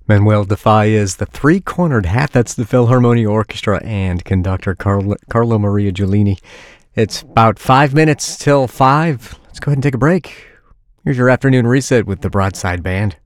Manuel Defy is the three-cornered hat. That's the Philharmonia Orchestra and conductor Carlo Maria Giulini. It's about 5 minutes till 5. Let's go ahead and take a break. Here's your afternoon reset with the Broadside Band.